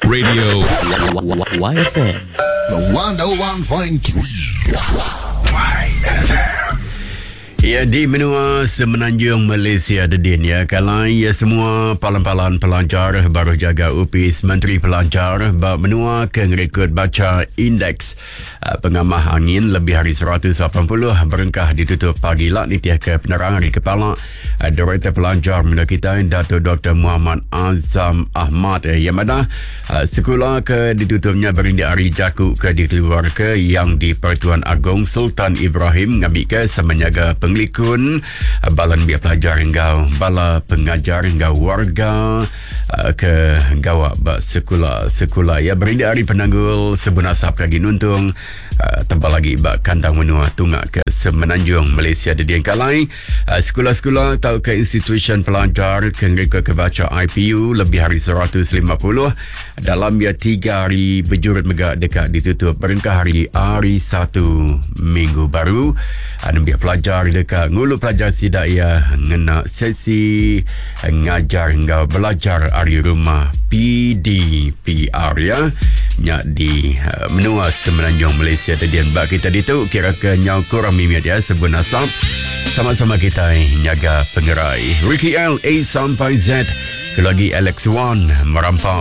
Radio YFM. The 101.3 YFM. Ya, di menua Semenanjung Malaysia Dedin ya. Kalau ya semua palan-palan pelajar baru jaga UPIS Menteri Pelajar menua ke rekod baca indeks pengamah angin lebih hari 180 berengkah ditutup pagi lah nitiah ke penerangan di kepala Director Pelajar Menua kita Dato' Dr. Muhammad Azam Ahmad yang mana sekolah ke ditutupnya berindik hari jakuk ke dikeluar ke yang di Pertuan Agong Sultan Ibrahim ngambil ke semenjaga penglikun balan biar pelajar engkau bala pengajar engkau warga ke gawak sekolah ya berindik hari penanggul sebunasap kaki nuntung tambah lagi bak kandang menua tungak ke Semenanjung Malaysia di Kalai sekolah-sekolah atau ke institusi pelajar ke mereka kebaca IPU lebih hari 150 dalam ya 3 hari berjurut megak dekat ditutup berengkah hari 1 minggu baru biar pelajar dekat ngulu pelajar sidak ia ngena sesi ngajar hingga belajar hari rumah PDPR ya nyak di menua Semenanjung Malaysia tadi bak kita ditu kira ke nyau kurang mimit ya sebun asap sama-sama kita nyaga pengerai Ricky L A sampai Z lagi Alex Wan merampau